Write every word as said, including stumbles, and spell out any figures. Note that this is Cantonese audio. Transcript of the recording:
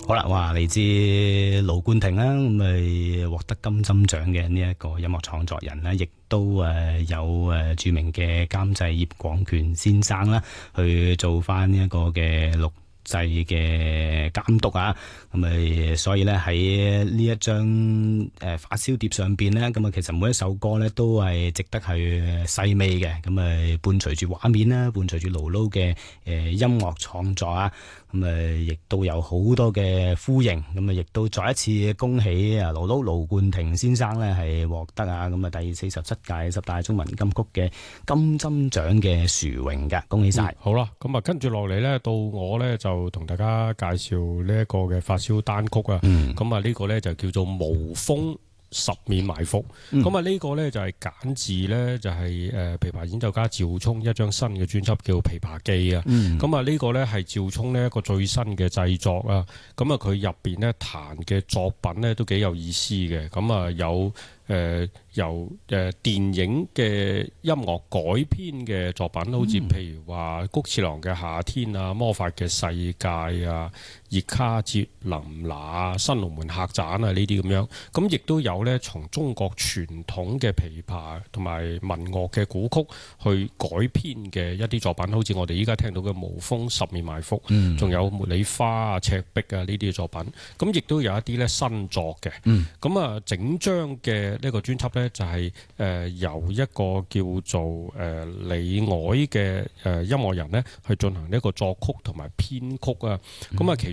好啦，哇！嚟自盧冠廷啦，咁咪獲得金針獎嘅呢一個音樂創作人啦，亦都誒有誒著名嘅監製葉廣權先生啦，去做翻呢一個嘅錄製嘅監督啊，咁咪所以咧喺呢一張誒發燒碟上邊咧，咁啊其實每一首歌咧都係值得去細味嘅，咁啊伴隨住畫面啦，伴隨住盧盧嘅誒音樂創作啊，咁啊亦都有好多嘅呼應，咁啊亦都再一次恭喜啊盧盧盧冠廷先生咧係獲得啊咁啊第四十七屆十大中文金曲嘅金針獎嘅殊榮㗎，恭喜晒！ 嗯、好啦，咁啊跟住落嚟咧，到我咧就同大家介紹呢一個嘅發燒單曲啊，咁啊呢個咧就叫做無風十面埋伏，咁啊呢個咧就係揀自咧就係誒琵琶演奏家趙聰一張新嘅專輯叫《琵琶記》啊，咁啊呢個咧係趙聰呢一個最新嘅製作啊，咁啊佢入邊咧彈嘅作品咧都幾有意思嘅，咁啊有誒、呃、由誒電影嘅音樂改編嘅作品，好似譬如話菊次郎嘅夏天啊、魔法嘅世界啊、葉卡捷琳娜啊、新龍門客棧啊呢啲咁樣，咁亦都有咧從中國傳統嘅琵琶同埋民樂嘅古曲去改編嘅一啲作品，好似我哋依家聽到嘅《無風十面埋伏》，仲、嗯、有《茉莉花》啊、《赤壁》啊呢啲作品，咁亦都有一啲咧新作嘅，咁啊、嗯、整張嘅呢個專輯咧就係、是、誒、呃、由一個叫做誒、呃、李凱嘅誒音樂人咧去進行呢一個作曲同埋編曲啊，咁啊其